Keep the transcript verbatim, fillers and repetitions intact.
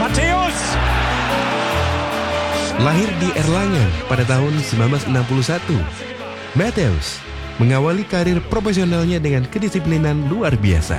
Matthäus. Lahir di Erlangen pada tahun sembilan belas enam puluh satu, Matthäus mengawali karir profesionalnya dengan kedisiplinan luar biasa.